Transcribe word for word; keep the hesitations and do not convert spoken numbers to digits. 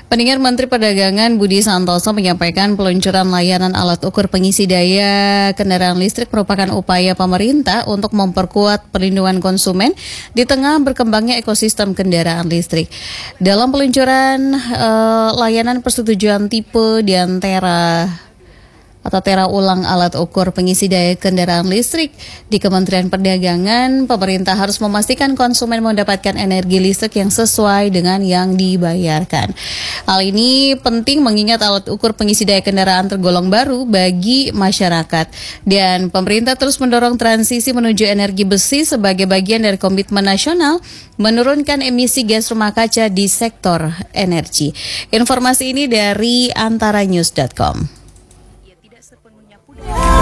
Pendengar, Menteri Perdagangan Budi Santoso menyampaikan peluncuran layanan alat ukur pengisi daya kendaraan listrik merupakan upaya pemerintah untuk memperkuat perlindungan konsumen di tengah berkembangnya ekosistem kendaraan listrik. Dalam peluncuran uh, layanan persetujuan tipe di antara atau tera ulang alat ukur pengisi daya kendaraan listrik di Kementerian Perdagangan, pemerintah harus memastikan konsumen mendapatkan energi listrik yang sesuai dengan yang dibayarkan. Hal ini penting mengingat alat ukur pengisi daya kendaraan tergolong baru bagi masyarakat, dan pemerintah terus mendorong transisi menuju energi besi sebagai bagian dari komitmen nasional menurunkan emisi gas rumah kaca di sektor energi. Informasi ini dari antara news dot com.